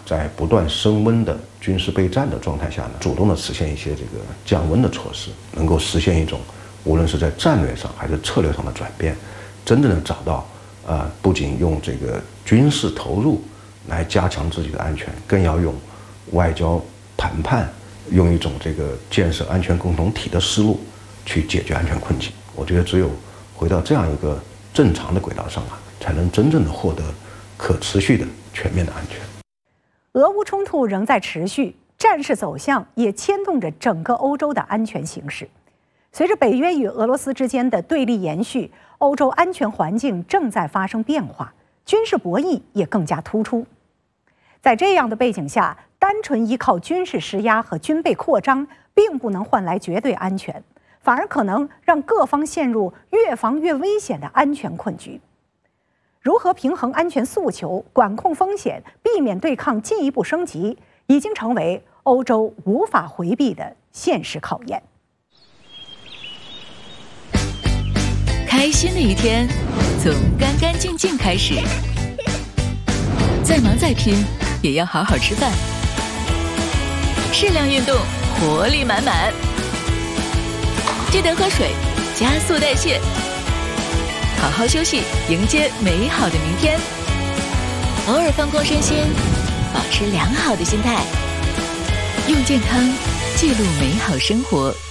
在不断升温的军事备战的状态下呢，主动的实现一些这个降温的措施，能够实现一种无论是在战略上还是策略上的转变，真正的找到不仅用这个军事投入来加强自己的安全，更要用外交谈判，用一种这个建设安全共同体的思路去解决安全困境。我觉得只有回到这样一个正常的轨道上才能真正的获得可持续的全面的安全。 俄乌冲突仍在持续，战事走向也牵动着整个欧洲的安全形势。随着北约与俄罗斯之间的对立延续，欧洲安全环境正在发生变化，军事博弈也更加突出。在这样的背景下，单纯依靠军事施压和军备扩张，并不能换来绝对安全，反而可能让各方陷入越防越危险的安全困局。如何平衡安全诉求、管控风险、避免对抗进一步升级，已经成为欧洲无法回避的现实考验。 开心的一天从干干净净开始，再忙再拼也要好好吃饭，适量运动，活力满满，记得喝水，加速代谢，好好休息，迎接美好的明天。偶尔放空身心，保持良好的心态，用健康记录美好生活。